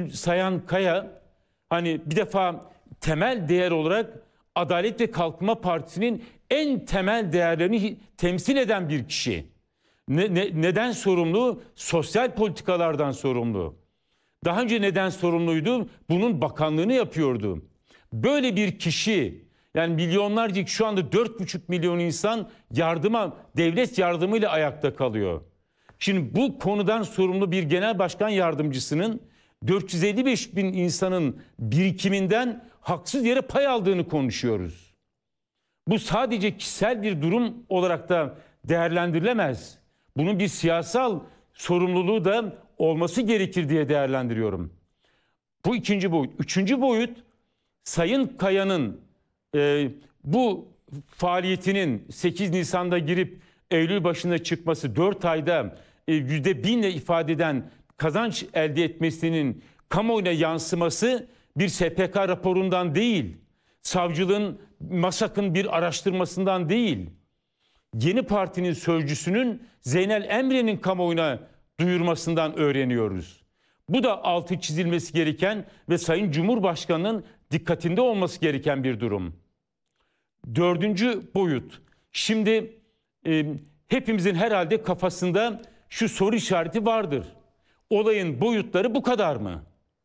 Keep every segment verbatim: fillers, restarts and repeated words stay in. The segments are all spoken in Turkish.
Sayın Sayan Kaya hani bir defa temel değer olarak Adalet ve Kalkınma Partisi'nin en temel değerlerini temsil eden bir kişi. Ne, ne, neden sorumlu? Sosyal politikalardan sorumlu. Daha önce neden sorumluydu? Bunun bakanlığını yapıyordu. Böyle bir kişi, yani milyonlarca, şu anda dört buçuk milyon insan yardıma, devlet yardımıyla ayakta kalıyor. Şimdi bu konudan sorumlu bir genel başkan yardımcısının dört yüz elli beş bin insanın birikiminden haksız yere pay aldığını konuşuyoruz. Bu sadece kişisel bir durum olarak da değerlendirilemez. Bunun bir siyasal sorumluluğu da olması gerekir diye değerlendiriyorum. Bu ikinci boyut. Üçüncü boyut, Sayın Kaya'nın e, bu faaliyetinin sekiz Nisan'da girip Eylül başında çıkması, dört ayda e, yüzde binle ifade eden kazanç elde etmesinin kamuoyuna yansıması bir S P K raporundan değil, savcılığın, MASAK'ın bir araştırmasından değil, Yeni Parti'nin sözcüsünün Zeynel Emre'nin kamuoyuna duyurmasından öğreniyoruz. Bu da altı çizilmesi gereken ve Sayın Cumhurbaşkanı'nın dikkatinde olması gereken bir durum. Dördüncü boyut. Şimdi e, hepimizin herhalde kafasında şu soru işareti vardır. Olayın boyutları bu kadar mı?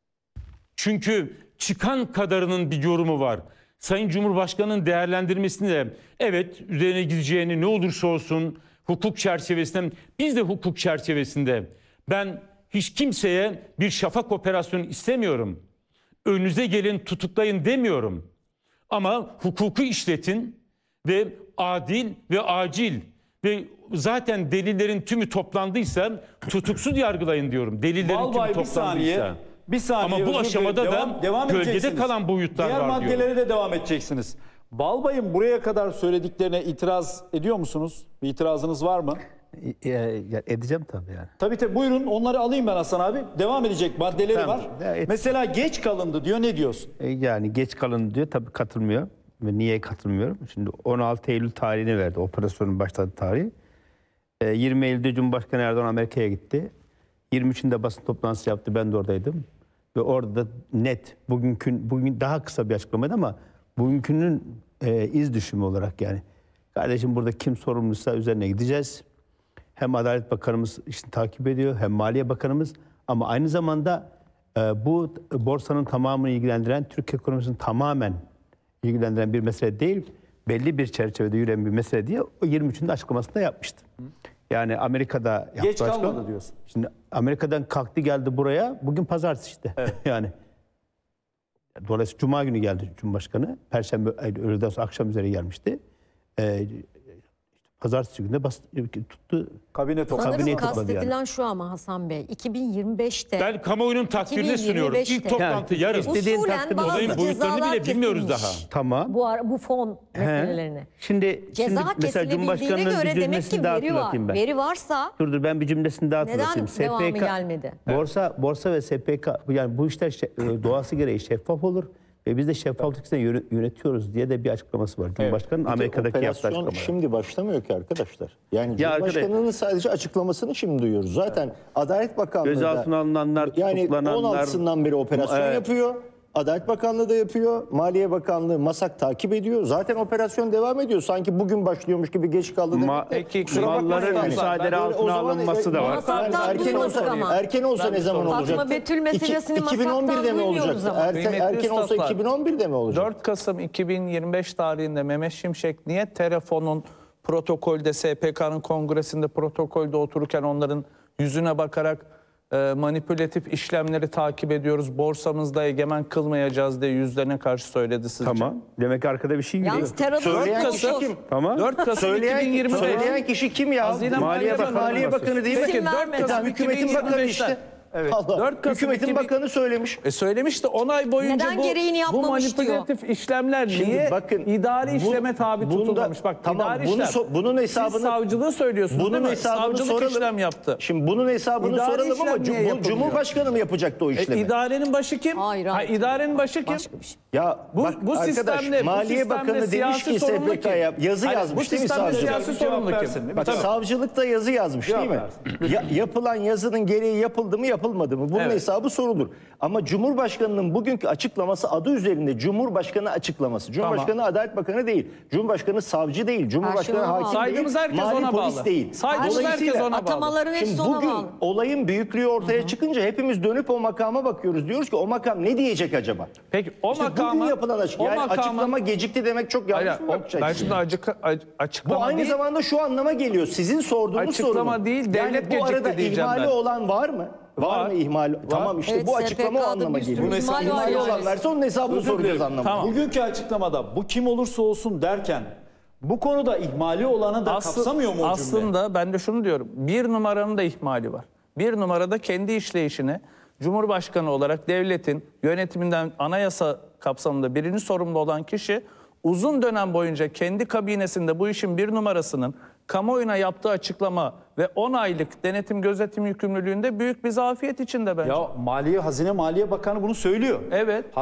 Çünkü çıkan kadarının bir yorumu var. Sayın Cumhurbaşkanı'nın değerlendirmesinde evet üzerine gideceğini, ne olursa olsun hukuk çerçevesinde, biz de hukuk çerçevesinde, ben hiç kimseye bir şafak operasyonu istemiyorum. Önünüze gelin tutuklayın demiyorum. Ama hukuku işletin ve adil ve acil ve zaten delillerin tümü toplandıysa tutuksuz yargılayın diyorum. Delillerin Balbay, tümü toplandıysa. Bir saniye, ama bu aşamada devam, da devam gölgede kalan boyutlar Diğer var diyorum. Diğer maddelere de devam edeceksiniz. Balbay'ın buraya kadar söylediklerine itiraz ediyor musunuz? Bir itirazınız var mı? E, e, edeceğim tabii yani. Tabii tabii, buyurun onları alayım ben Hasan abi. Devam edecek maddeleri Tamam, var. ya, et- Mesela geç kalındı diyor, ne diyorsun? E, yani geç kalın diyor, tabii katılmıyor. Ve niye katılmıyorum? Şimdi on altı Eylül tarihini verdi, operasyonun başladığı tarihi. E, yirmi Eylül'de Cumhurbaşkanı Erdoğan Amerika'ya gitti. yirmi üçünde basın toplantısı yaptı, ben de oradaydım. Ve orada net, bugünkü, bugün daha kısa bir açıklamaydı ama bugünkünün e, iz düşümü olarak yani. Kardeşim burada kim sorumluysa üzerine gideceğiz. Hem Adalet Bakanımız işini takip ediyor, hem Maliye Bakanımız, ama aynı zamanda e, bu borsanın tamamını ilgilendiren, Türk ekonomisini tamamen ilgilendiren bir mesele değil, belli bir çerçevede yürüyen bir mesele diye o yirmi üçünde açıklamasında yapmıştı. Yani Amerika'da yaptığı Geç kalmadı açıklama, diyorsun. Şimdi Amerika'dan kalktı geldi buraya, bugün pazartesi işte. Evet. Yani dolayısıyla Cuma günü geldi Cumhurbaşkanı, Perşembe öğleden sonra akşam üzere gelmişti. Ee, Pazartesi günü bas, tuttu. Kabine topladı. Sanırım Kabineyi topladı kastedilen yani. şu ama Hasan Bey, iki bin yirmi beşte Ben kamuoyunun takdirini sunuyorum. iki bin yirmi beşte İlk toplantı Yani, yarın. istediğin usulen takdim bazı olayın boyutlarını cezalar bile bilmiyoruz kesilmiş. daha. Tamam. Bu, ara, bu fon meselelerini. Şimdi, Ceza şimdi mesela kesilebildiğine Cumhurbaşkanı'nın bir göre demek cümlesini ki daha veri var. hatırlatayım ben. Veri varsa Dur dur ben bir cümlesini daha hatırlatayım. neden devamı gelmedi? Borsa, borsa ve S P K, yani bu işler şe- doğası gereği şeffaf olur. Ve biz de şeffaflık içinde yöne- yönetiyoruz diye de bir açıklaması var. Cumhurbaşkanı'nın Bir de Amerika'daki yaptığı operasyon açıklama. şimdi başlamıyor ki arkadaşlar. Yani Ya Cumhurbaşkanı'nın sadece açıklamasını şimdi duyuyoruz. Zaten Adalet Bakanlığı Gözaltına da alınanlar, yani tutuklananlar. on altısından beri operasyon Evet. yapıyor. Adalet Bakanlığı da yapıyor. Maliye Bakanlığı, MASAK takip ediyor. Zaten operasyon devam ediyor. Sanki bugün başlıyormuş gibi geç kaldı demek Ma- de. Peki, Kusura bakmayın malların yani. müsaade Böyle o altına zaman- alınması da var. Masaktan erken duymadık olsa, ama. erken olsa ne zaman Fatma olacak? Betül meselesini İki- iki bin on birde masaktan mi duymuyoruz olacaktı? ama. Erken, Kıymetli erken olsa üstadlar, iki bin on birde mi olacak? dört Kasım iki bin yirmi beş tarihinde Mehmet Şimşek niye telefonun protokolde, S P K'nın kongresinde protokolde otururken onların yüzüne bakarak e, manipülatif işlemleri takip ediyoruz, borsamızda egemen kılmayacağız diye yüzlerine karşı söyledi sizce? Tamam. Demek ki arkada bir şey yürüyor. Yalnız terör Söyleyen suçu. kişi kim? Tamam. dört Kasım Söyleyen, iki bin yirmi beş. söyleyen kişi kim ya? Hazine Maliye Maliye Bakanı. Maliye Bakanı değil mi? İsim Peki dört vermeden. Kasım Hükümetin bakanı işte. Evet. Allah. dört Kasım Hükümetin iki bin bakanı söylemiş. E söylemişti on ay boyunca Neden bu, gereğini bu yapmamış diyor. manipülatif işlemler Şimdi niye bakın, idari bu- işleme tabi bunda- tutulmamış? Bak tamam, idari bunu işlem. so- bunun hesabını- Siz savcılığı söylüyorsunuz Bunun değil mi? hesabını Savcılık soralım. işlem yaptı. Şimdi bunun hesabını İdari soralım ama işlem niye bu yapılmıyor? Cumhurbaşkanı mı yapacaktı o E, işlemi? idarenin başı kim? Hayır, Ha, hayır. idarenin başı kim? Başka bir şey. Ya Bu- bak bu arkadaş, sistemde- bu Maliye sistemde Bakanı demiş siyasi ki sorumlu S P K'ya kim? yazı Hayır, yazmış bu değil mi sistemde savcı? siyasi sorumlu kim? versin, değil mi? Bak Tabii. savcılık da yazı yazmış Cevap değil mi? versin. Ya, yapılan yazının gereği yapıldı mı yapıldı? yapılmadı mı? Bunun Evet. hesabı sorulur. Ama Cumhurbaşkanı'nın bugünkü açıklaması adı üzerinde Cumhurbaşkanı açıklaması. Cumhurbaşkanı Adalet Bakanı değil. Cumhurbaşkanı savcı değil. Cumhurbaşkanı Her şey ona hakim bağlı. değil. Saydığımız herkes mali ona polis bağlı. değil. Saydığımız Dolayısıyla herkes ona bağlı. Atamaların hepsi Şimdi ona bugün bağlı. olayın büyüklüğü ortaya çıkınca hepimiz dönüp o makama bakıyoruz. Diyoruz ki o makam ne diyecek acaba? Peki o İşte makama bugün yapılan o açıklama, yani makama- açıklama gecikti demek çok yanlış Hayır, bir o- bakış ben açısı. şimdi acık, ac- açıklama Bu aynı değil. zamanda şu anlama geliyor. Sizin sorduğunuz Açıklama sorunun. değil, devlet yani bu gecikti arada diyeceğim ihmali ben. olan var mı? Var, Var. mı ihmal? Tamam işte Evet, bu açıklama o S P K'da anlama bir sürü geliyor. ihmal var İhmali yani. olan varsa onun hesabını Özür soracağız dilerim. anlamında. Tamam. Bugünkü açıklamada bu kim olursa olsun derken bu konuda ihmali olanı da Aslı- kapsamıyor mu o cümle? Aslında ben de şunu diyorum. Bir numaranın da ihmali var. Bir numarada kendi işleyişini Cumhurbaşkanı olarak devletin yönetiminden anayasa kapsamında birinci sorumlu olan kişi uzun dönem boyunca kendi kabinesinde bu işin bir numarasının kamuoyuna yaptığı açıklama ve on aylık denetim gözetim yükümlülüğünde büyük bir zafiyet içinde bence. Ya Maliye Hazine Maliye Bakanı bunu söylüyor. Evet.